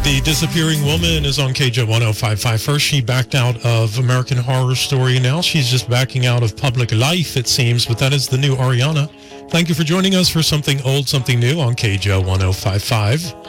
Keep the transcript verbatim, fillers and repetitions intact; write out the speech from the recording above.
The Disappearing Woman is on K J one oh five point five. First, she backed out of American Horror Story. Now she's just backing out of public life, it seems. But that is the new Ariana. Thank you for joining us for something old, something new on K J one oh five point five.